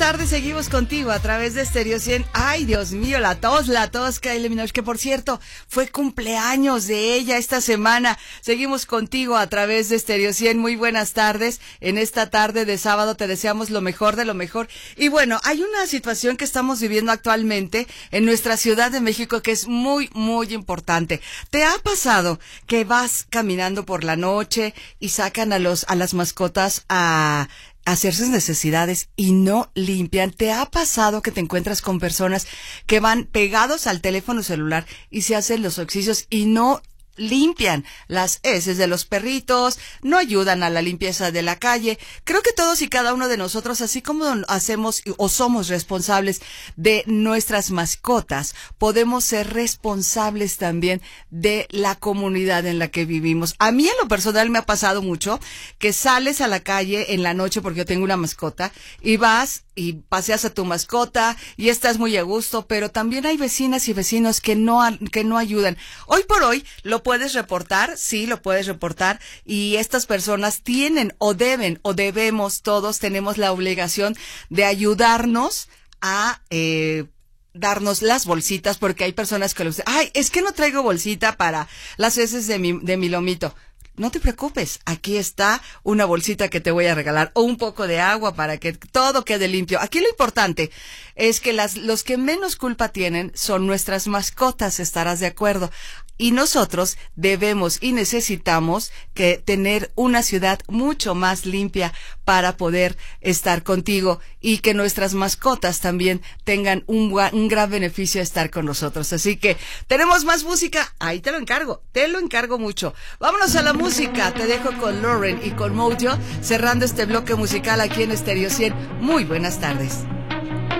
tardes, seguimos contigo a través de Stereo 100. Ay, Dios mío, la tos, Kylie Minogue, que por cierto, fue cumpleaños de ella esta semana. Seguimos contigo a través de Stereo 100. Muy buenas tardes. En esta tarde de sábado te deseamos lo mejor de lo mejor. Y bueno, hay una situación que estamos viviendo actualmente en nuestra Ciudad de México que es muy, muy importante. ¿Te ha pasado que vas caminando por la noche y sacan a las mascotas a hacer sus necesidades y no limpian? ¿Te ha pasado que te encuentras con personas que van pegados al teléfono celular y se hacen los ejercicios y no limpian las heces de los perritos, no ayudan a la limpieza de la calle? Creo que todos y cada uno de nosotros, así como hacemos o somos responsables de nuestras mascotas, podemos ser responsables también de la comunidad en la que vivimos. A mí en lo personal me ha pasado mucho que sales a la calle en la noche, porque yo tengo una mascota, y vas y paseas a tu mascota y estás muy a gusto, pero también hay vecinas y vecinos que no ayudan. Hoy por hoy lo puedes reportar, sí, lo puedes reportar, y estas personas tienen o deben o debemos, todos tenemos la obligación de ayudarnos a darnos las bolsitas, porque hay personas que lo dicen, ay, es que no traigo bolsita para las heces de mi lomito. No te preocupes, aquí está una bolsita que te voy a regalar, o un poco de agua para que todo quede limpio. Aquí lo importante es que los que menos culpa tienen son nuestras mascotas, estarás de acuerdo. Y nosotros debemos y necesitamos tener una ciudad mucho más limpia para poder estar contigo, y que nuestras mascotas también tengan un gran beneficio de estar con nosotros. Así que tenemos más música, ahí te lo encargo mucho. Vámonos a la música, te dejo con Lauren y con Mojo, cerrando este bloque musical aquí en Stereo 100. Muy buenas tardes.